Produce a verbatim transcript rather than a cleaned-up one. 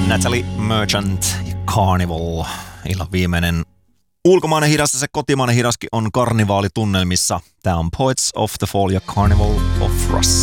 Natalie Merchant ja Carnival. Illan viimeinen ulkomainen hidas, se kotimainen hidaskin on karnivaalitunnelmissa. Tää on Poets of the Fall ja Carnival of Rust.